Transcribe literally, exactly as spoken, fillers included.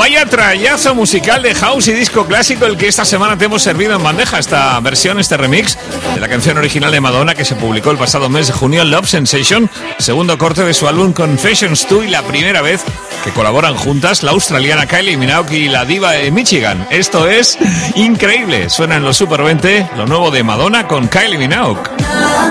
Vaya trayazo musical de house y disco clásico el que esta semana te hemos servido en bandeja. Esta versión, este remix de la canción original de Madonna que se publicó el pasado mes de junio, Love Sensation, segundo corte de su álbum Confessions dos y la primera vez que colaboran juntas la australiana Kylie Minogue y la diva de Michigan. Esto es increíble. Suena en los Super veinte lo nuevo de Madonna con Kylie Minogue.